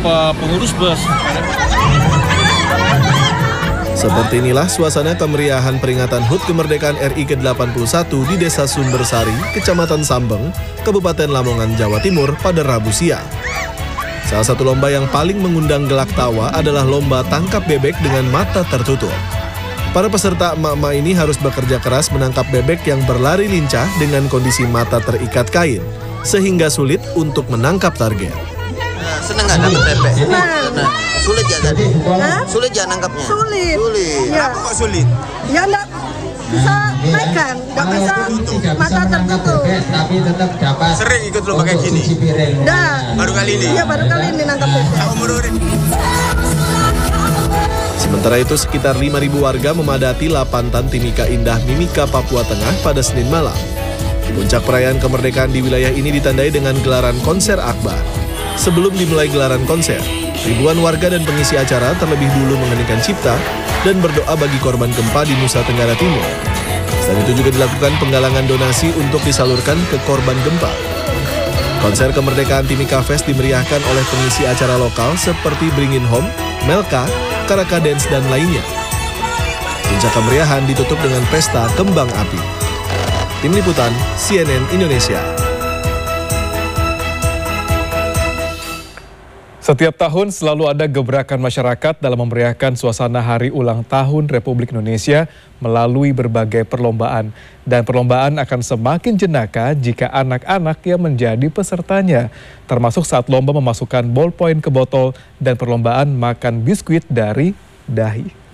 pengurus bus. Seperti inilah suasana kemeriahan peringatan HUT Kemerdekaan RI ke-81 di Desa Sumbersari, Kecamatan Sambeng, Kabupaten Lamongan, Jawa Timur pada Rabu siang. Salah satu lomba yang paling mengundang gelak tawa adalah lomba tangkap bebek dengan mata tertutup. Para peserta emak-emak ini harus bekerja keras menangkap bebek yang berlari lincah dengan kondisi mata terikat kain, sehingga sulit untuk menangkap target. Senang nggak dapat bebek? Senang. Sulit ya tadi? Sulit ya nangkapnya? Sulit. Ya. Kenapa kok sulit? Ya enggak bisa makan, enggak bisa mata tertutup. Tapi tetap dapat. Sering ikut lomba kayak gini? Enggak. Baru kali ini? Iya, baru kali ini nangkap bebek. Sementara itu sekitar 5.000 warga memadati Lapantan Timika Indah Mimika, Papua Tengah pada Senin malam. Puncak perayaan kemerdekaan di wilayah ini ditandai dengan gelaran konser akbar. Sebelum dimulai gelaran konser, ribuan warga dan pengisi acara terlebih dulu mengeningkan cipta dan berdoa bagi korban gempa di Nusa Tenggara Timur. Selain itu juga dilakukan penggalangan donasi untuk disalurkan ke korban gempa. Konser kemerdekaan Timika Fest dimeriahkan oleh pengisi acara lokal seperti Bringin Home, Melka, Karaka Dance, dan lainnya. Puncak kemeriahan ditutup dengan pesta kembang api. Tim Liputan, CNN Indonesia. Setiap tahun selalu ada gebrakan masyarakat dalam memeriahkan suasana Hari Ulang Tahun Republik Indonesia melalui berbagai perlombaan. Dan perlombaan akan semakin jenaka jika anak-anak yang menjadi pesertanya. Termasuk saat lomba memasukkan ballpoint ke botol dan perlombaan makan biskuit dari dahi.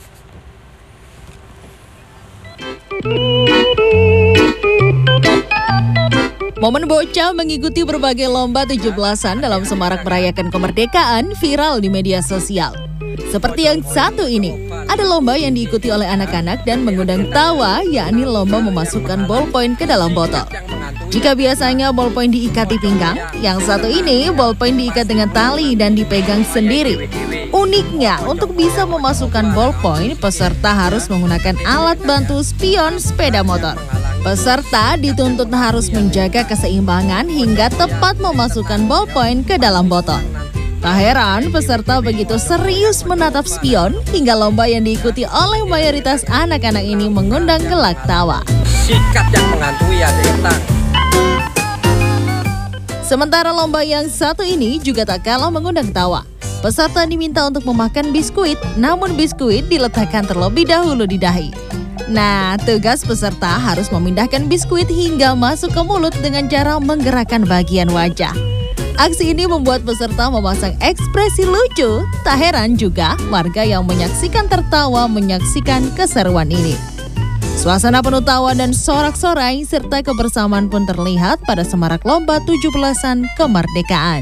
Momen bocah mengikuti berbagai lomba 17-an dalam semarak merayakan kemerdekaan viral di media sosial. Seperti yang satu ini, ada lomba yang diikuti oleh anak-anak dan mengundang tawa, yakni lomba memasukkan ballpoint ke dalam botol. Jika biasanya ballpoint diikat di pinggang, yang satu ini ballpoint diikat dengan tali dan dipegang sendiri. Uniknya, untuk bisa memasukkan ballpoint, peserta harus menggunakan alat bantu spion sepeda motor. Peserta dituntut harus menjaga keseimbangan hingga tepat memasukkan ballpoint ke dalam botol. Tak heran peserta begitu serius menatap spion hingga lomba yang diikuti oleh mayoritas anak-anak ini mengundang gelak tawa. Sikat yang menghantui ya datang. Sementara lomba yang satu ini juga tak kalah mengundang tawa. Peserta diminta untuk memakan biskuit, namun biskuit diletakkan terlebih dahulu di dahi. Nah, tugas peserta harus memindahkan biskuit hingga masuk ke mulut dengan cara menggerakkan bagian wajah. Aksi ini membuat peserta memasang ekspresi lucu. Tak heran juga warga yang menyaksikan tertawa menyaksikan keseruan ini. Suasana penuh tawa dan sorak-sorai serta kebersamaan pun terlihat pada semarak lomba 17-an kemerdekaan.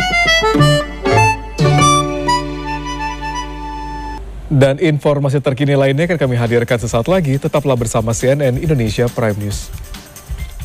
Dan informasi terkini lainnya akan kami hadirkan sesaat lagi. Tetaplah bersama CNN Indonesia Prime News.